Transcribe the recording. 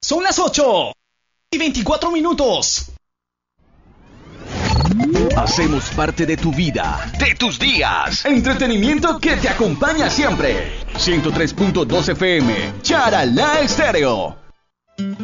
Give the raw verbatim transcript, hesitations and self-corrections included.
Son las ocho y veinticuatro minutos. Hacemos parte de tu vida, de tus días. Entretenimiento que te acompaña siempre. ciento tres punto dos F M, Charalá Estéreo.